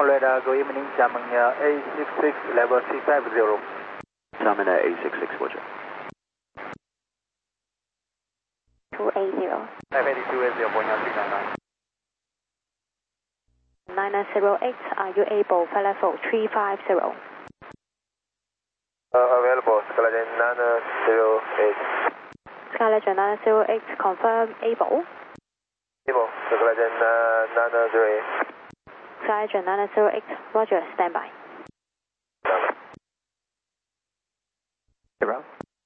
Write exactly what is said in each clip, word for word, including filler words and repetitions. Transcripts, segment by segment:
Radar, good evening, Germania A six six, level three five zero. Germania A six six, roger. two eight zero. five eight two eight zero, Boeing three nine nine. nine nine zero eight, are you able for level three five zero? Uh, available, Skyline nine zero eight. Skyline nine zero eight, confirm able. Able, Skyline nine zero eight. Skyline nine zero eight, roger, standby. Zero.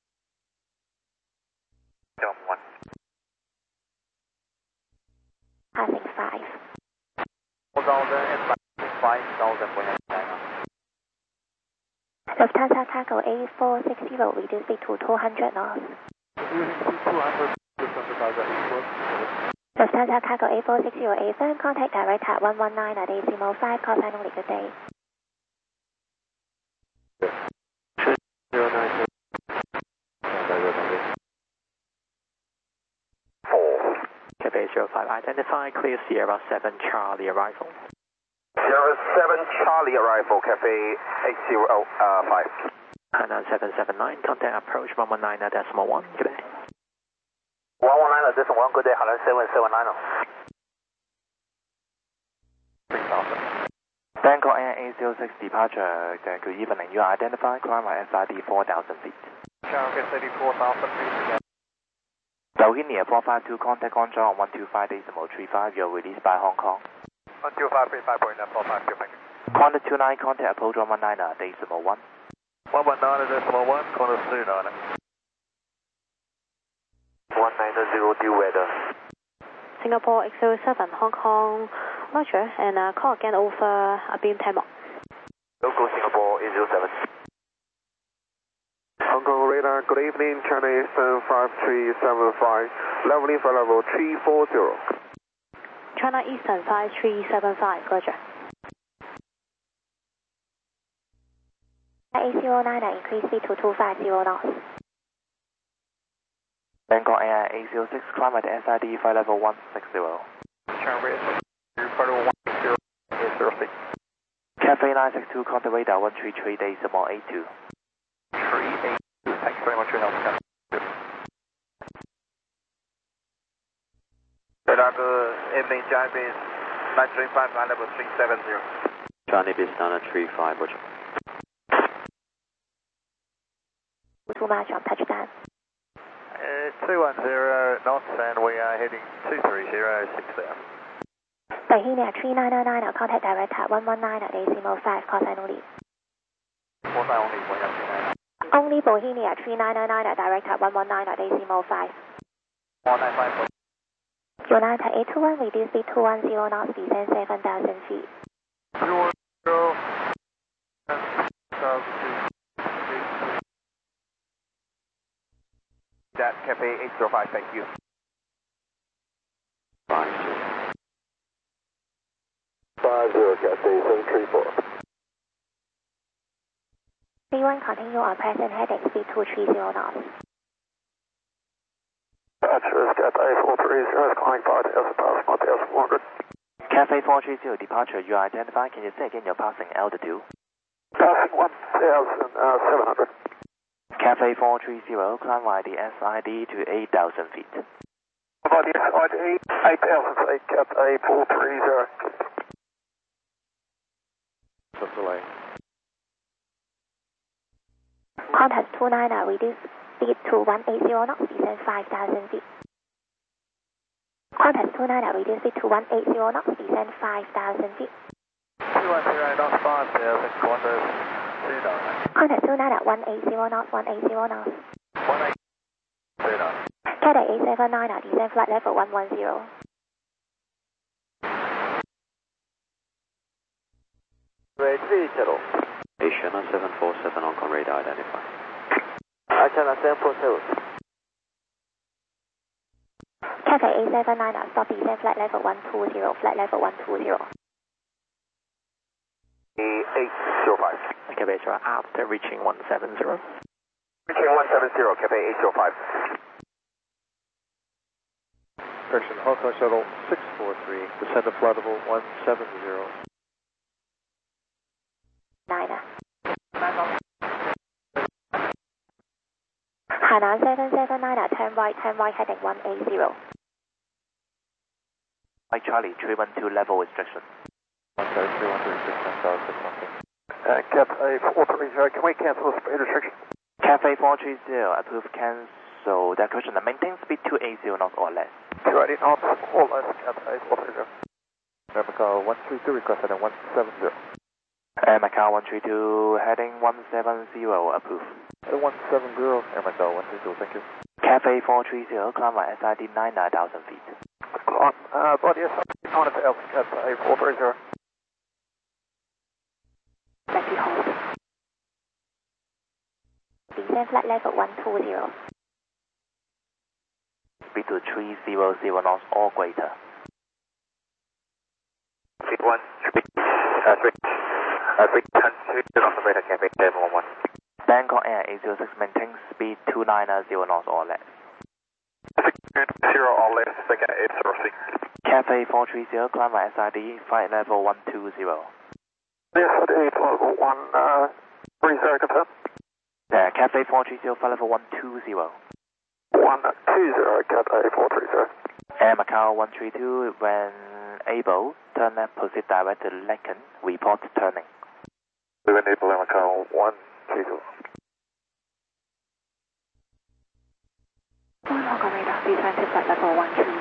Jump one. Passing five. four thousand and five thousand, Boeing three nine nine. Lufthansa Cargo A four six zero, reduce speed to two hundred knots. two hundred, Lufthansa Cargo A four six zero, A firm contact direct at one one nine at decimal five, call sign only, good day. zero nine four. Cafe zero five, identify clear Sierra seven Charlie arrival. Sierra seven Charlie arrival, Cafe eight zero five. nine seven seven nine, contact approach one one nine at decimal one, good day. one one nine at decimal one, good day, Holland seven seven nine. three thousand. Bangkok Air A zero six departure, good evening, you are identified, climb at S I D four thousand feet. Charlie thirty-four thousand feet. Bohemia four five two, contact control on one two five decimal three five, you're released by Hong Kong. one two five three five point four five two, thank you. Contact two nine, contact approach one one nine at decimal one. one one nine decimal one, contact two nine. one nine zero, due weather. Singapore X zero seven, Hong Kong, roger, and uh, call again over a beam time. Local Singapore eight zero seven. Hong Kong radar, good evening, China Eastern five three seven five, leveling for level three four zero. China Eastern five three seven five, roger. A zero nine, increase speed to two five zero knots. Bangkok Air A zero six, climb at S I D flight level one six zero. Charlie one zero zero six. Cafe nine six two, contact radar one three three decimal eight two. three eight two, thanks very much for your help. Radar, good evening, Charlie Base nine three five, line level three seven zero. Charlie Base nine three five, roger. Too much on touchdown. Uh, two one zero knots, and we are heading two three zero six there. Bohemia three nine nine nine, contact direct at one one nine at decimal five, call sign only. Call sign only, Boeing three nine nine. Only Bohemia three nine nine nine at direct at one one nine at decimal five. one nine five. United eight two one, reduce speed two one zero knots, descend seven thousand feet. two one zero. That Cafe eight zero five, thank you. five zero. five zero, Cafe seven three four. C one, continue on present heading, speed two three zero knots. Departure, Cafe four three zero, calling five thousand, passing one thousand one hundred. Cafe four three zero, departure, you are identified, can you say again your passing altitude? Passing one thousand seven hundred. Cafe four three zero, climb via the S I D to eight thousand feet. By the S I D, eight thousand feet, Cafe four three zero. Some delay. Contact two nine, reduce speed to one eight zero knots, descend five thousand feet. Contact two nine, reduce speed to one eight zero knots, descend five thousand feet. two one zero knots, five thousand, contact two nine. Contact two nine at one eight zero knots, one eight zero knots. one eight two nine. Cathay eight seven nine, descend flight level one one zero. Ready, Channel. Asiana seven four seven, Hong Kong radar identified. Asiana seven four seven. Cathay eight seven nine, stop descend flight level one two zero, flight level one two zero. eight zero five. Okay, base after reaching one seven zero. Reaching one seven zero, Cafe eight zero five. Correction, Hong Kong Shuttle six four three, descend to flight level one seven zero. Hainan seven seven nine, turn right, turn right, heading one eight zero. Mike Charlie, three one two level restriction. one sorry, three one three six one seven six one six. Uh, Cathay four three zero, can we cancel the speed restriction? Cafe four three zero, approve cancel decoration and maintain speed two eighty knots or less. two eighty knots or less, Cathay four three zero. Air Macau one three two, request heading one seven zero. Air Macau one three two, heading one seven zero, approve. one seven zero, Air Macau one three two, thank you. Cafe four three zero, climb at S I D nine thousand feet. On, uh, body S I D, on to L, Cathay four three zero. Taxi hold. Descend flight level one two zero. Speed to three hundred knots or greater. Speed one, speed, uh, speed, uh, speed ten, two knots operator, Cafe seven one one. Bangkok Air eight zero six, maintain speed two ninety knots or less. Zero or less, figure eight zero six. Cafe four three zero, climb at S I D, flight level one two zero. Yes, eight level one, uh, three zero, confirm. Uh, Cafe four three zero, flight level one two zero. one two zero, Cathay four three zero. Air Macau one three two, when able, turn left, proceed direct to Laken, report turning. We enable Air Macau one three two. One Hong Kong radar, descend to flight level one three.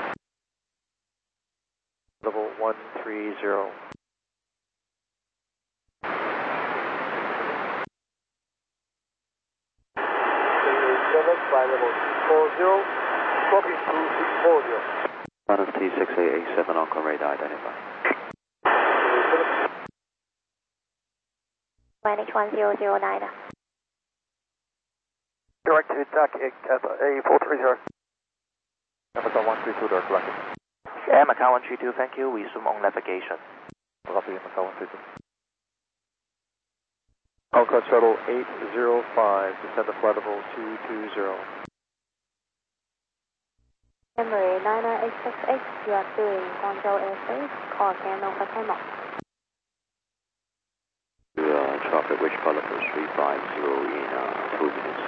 Level one three zero. Flight level two four zero, copy two six four zero. One of T six eight eight seven, Hong Kong radar identified. N H one zero zero nine. Direct to Duck, Cathay four three zero. Air Macau one three two, direct left. Air Macau one three two, thank you, resume on navigation. Copy, Air Macau one three two. Alcott Shuttle eight zero five, descend to flight level two two zero. Emirates nine nine eight six eight, you are doing Guangzhou airspace, call again over time off. To uh, traffic which color for three five zero in uh, two minutes.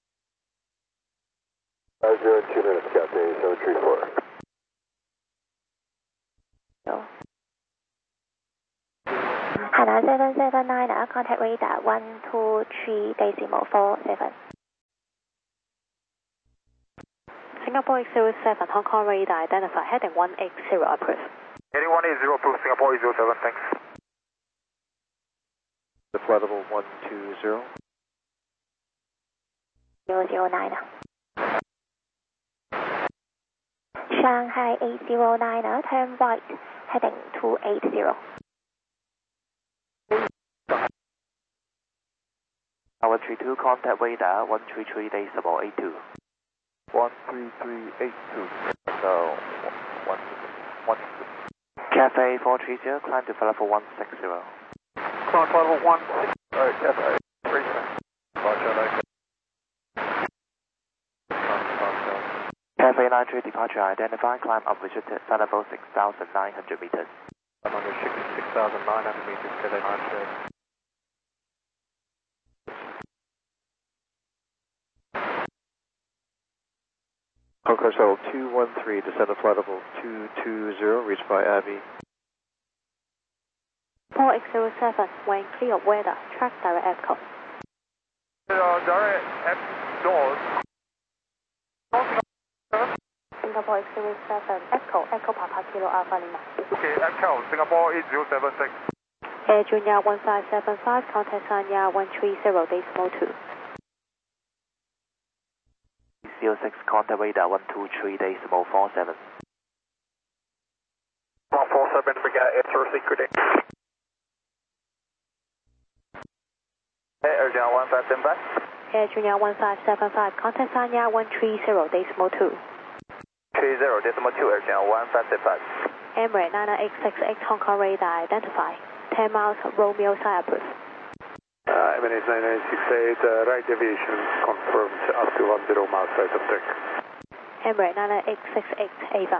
Five zero two minutes, Cathay seven three four. So. Hainan seven seven nine, contact radar one two three decimal four seven. Singapore eight zero seven, Hong Kong radar identify, heading one eight zero, approve. Heading one eight zero, approve, Singapore eight zero seven, thanks. The flight level one two zero. zero zero nine. Shanghai eight zero nine, turn right, heading two eight zero. one three two, contact radar one three three decimal eight two. one three three eight two. So, one, one, Cafe four three zero, climb to flight level one six zero. Climb flight level one six zero, Cathay three zero. Roger, like Cafe nine three, departure identified, climb up restricted, flight level six thousand nine hundred meters. I'm under six thousand nine hundred meters, Cathay nine three. Hong Kong Shuttle two one three, descend to flight level two two zero, reached by Abbey. four X zero seven, when clear of weather, track direct echo. Uh, direct F doors. Singapore X zero seven, echo, echo Papa Kilo Alpha Lima. Okay, Echo, Singapore eight zero seven, thanks. Air Junior one five seven five, contact Sanya one three zero decimal two. zero six, contact radar one two three decimal four seven. one four seven, forget it's our secret. Air Junior one five seven five. Air Junior one five seven five, contact Sanya one three zero decimal two. three zero decimal two, Air Junior one five seven five. Emirates nine nine eight six eight, Hong Kong radar identify, ten miles Romeo side approve. Uh, Emirates nine nine six eight, uh, right deviation confirmed up to one zero miles right of deck. Emirates nine nine eight six eight, Ava.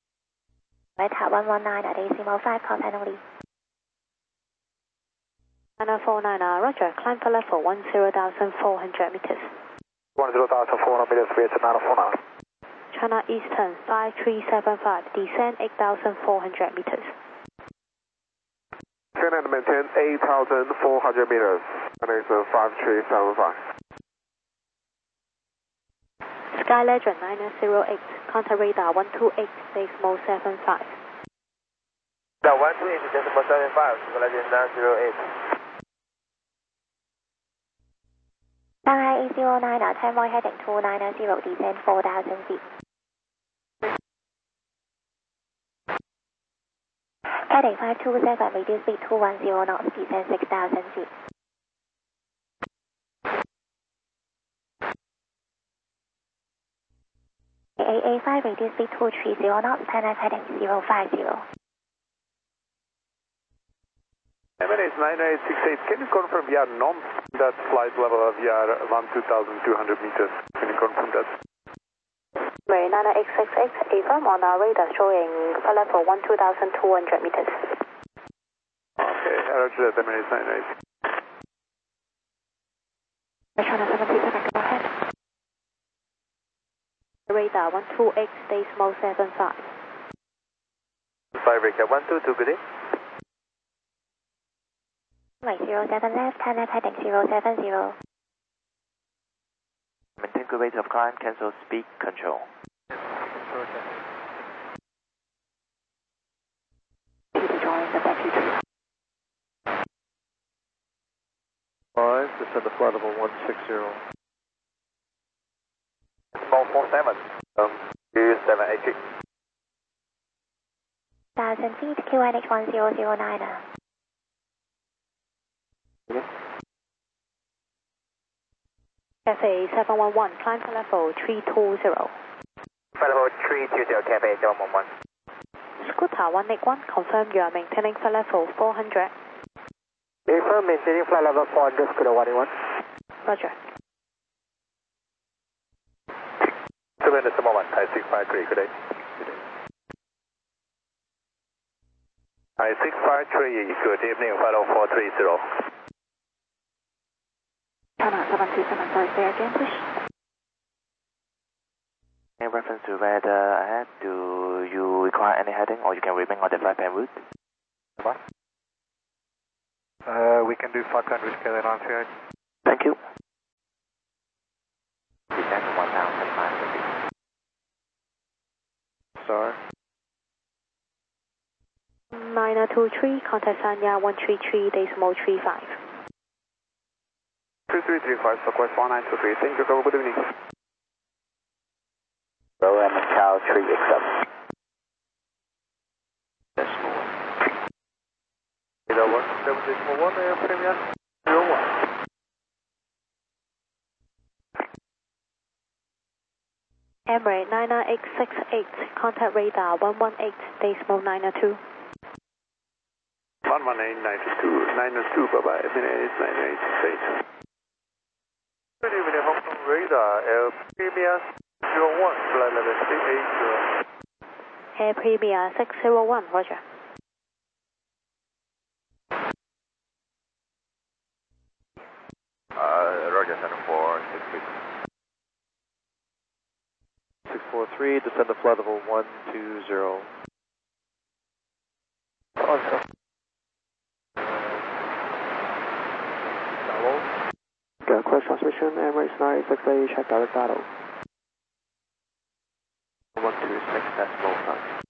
Beta one one nine, decimal five, contact only. China four nine, uh, Roger, climb for level one zero thousand four hundred meters. one zero thousand four hundred meters, Vietjet nine four nine. China Eastern five three seven five, descend eight thousand four hundred meters. Turn and maintain eight thousand four hundred meters, and it's uh, five three seven five. Sky Legend nine zero eight, contact radar one two eight, decimal seven five. Now one two eight, decimal seven five, Sky Legend nine zero eight. Shanghai eight zero nine, uh, turn right heading two nine zero, descend four thousand feet. Heading five two seven, reduce speed two one zero knots, descend six thousand feet. A A five, reduce speed two three zero knots, turn left heading zero five zero. Emirates nine eight six eight, can you confirm we are non that flight level of we are one two thousand two hundred meters? Can you confirm that? Mary nine eight six eight, affirm on our radar showing flight level one two thousand two hundred meters. Okay, roger that, Emirates nine eight. China seven two seven, go ahead. Radar one two eight, decimal seven five. Five recap one two two, good day. Right zero seven left, turn left heading zero seven zero. Maintain good rate of climb, cancel speed control. Five, descend to flight level one six zero. Small four seven, um, two seven eight two. Thousand feet, Q N H one zero zero nine. Cafe seven one one, climb for level three two zero. Flight level three two zero, Cafe seven one one. Scooter one eight one, confirm you are maintaining flight level four hundred. Affirm maintaining flight level four hundred, Scooter one eight one. Roger. Two minutes a moment, Thai six five three, good day. Thai six five three, good evening, flight level four three zero. China seven two seven, sorry, say again, please. In reference to weather ahead, do you require any heading or you can remain on the flight plan route? What? Uh, we can do five hundred scale on here. Thank you. Descend to one thousand five hundred. Star. nine two three, contact Sanya one three three, decimal three five. two three three five, Southwest one nine two three. Thank you, have a good evening. Rowan Macau three eight seven. Decimal one. Zero one, seven decimal one, air Premier zero one. Emirates nine eight six eight, contact radar one one eight, decimal nine two. one one eight nine two, nine two, bye bye, Emirates nine eight six eight. Good evening, Hong Kong radar, Air Premier zero one, flight level three eight zero. Air Premier six zero one, roger. Uh, Roger, center four six three. six four three, descend to flight level one two zero. Oh, zero. Got close transmission, Emirates nine six eight, check direct battle. one two six decimal five.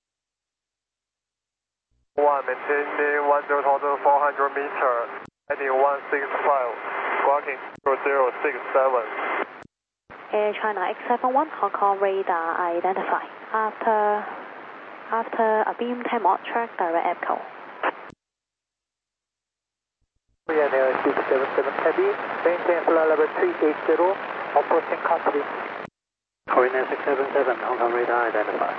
One, maintaining one zero thousand four hundred meters, heading one six five, squawking zero six seven. Air China X seven one, Hong Kong radar identified. After, after a beam time on track, direct echo. We are now six seven seven heavy, maintain flight level three eight zero, approaching country. Korean six seven seven, Hong Kong radar identified.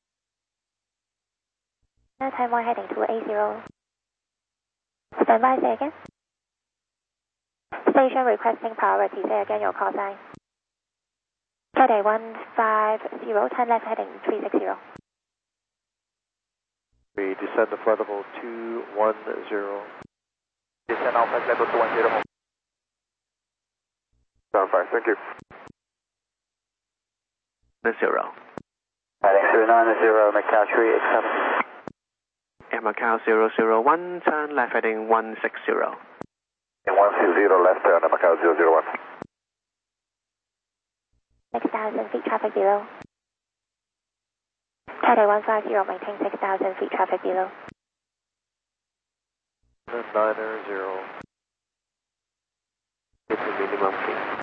No time one heading to eight zero. Stand by, say again. Station requesting priority, say again your call sign. Cathay one five zero, turn left heading three six zero. We descend to flight level two one zero. Descend Alpha level two one zero. Sound fine, thank you. Zero. Heading two nine zero, Macau three eight seven. Air Macau zero zero one, turn left heading one six zero. one six zero left turn, Macau zero zero one. six thousand feet traffic below. Taipei one five zero, maintain six thousand feet traffic below. nine zero. It's a minimum speed.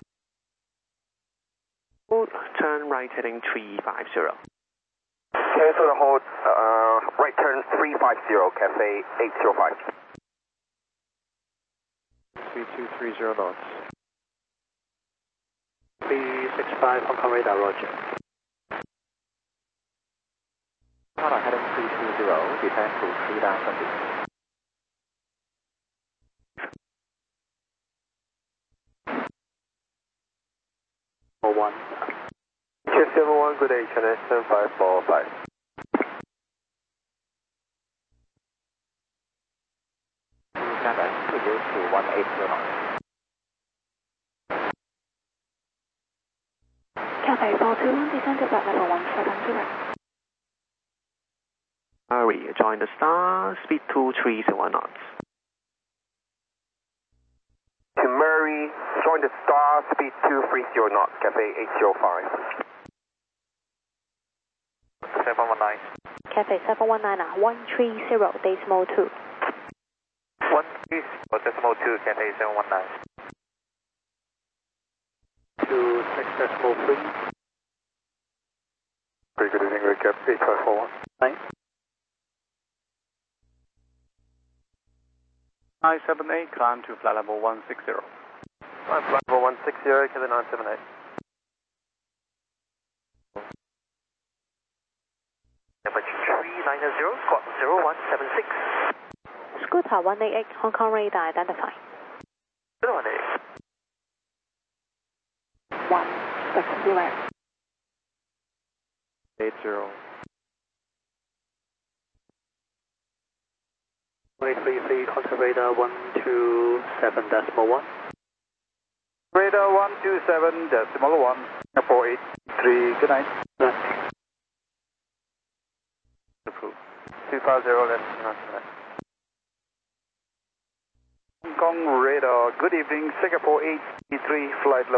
Hold, turn right heading three five zero. Cancel the hold, uh, right turn three five zero, Cafe eight zero five. three two three zero knots. three six five, Hong Kong radar, roger. China heading three two zero, descend to three down twenty. one. Q seven one, good day, China seven five four five. seven, reduce to one eight zero knots. Cathay four two one, descend to flight level one seven zero. Hurry, join the star, speed two three zero knots. To Murray, join the star, speed two three zero knots, Cafe eight zero five. seven one nine. Cathay seven one nine, one three zero decimal two. one three zero decimal two, Cafe seven one nine. two six decimal three. Very good evening, Red Cap eight five four one. nine. nine seven eight, climb to flight level one six zero. Climb flight level one six zero, Kevin nine seven eight. Number three nine zero, squawk zero one seven six. Scooter one eight eight, Hong Kong radar identify. zero one eight. one six zero. eight zero. three three three, contact radar one two seven decimal one. Radar one two seven decimal one, four eight three, good night. Good night. Approved. two five zero, left, Hong Kong radar, good evening, Singapore eight three, flight level.